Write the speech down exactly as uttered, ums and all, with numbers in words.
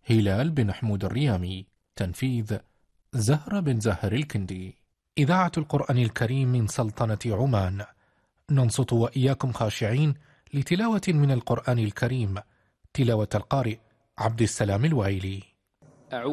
هلال بن حمود الريامي. تنفيذ زهرة بن زهر الكندي. إذاعة القرآن الكريم من سلطنة عمان. ننصت وإياكم خاشعين لتلاوة من القرآن الكريم، تلاوة القارئ عبد السلام الوايلي.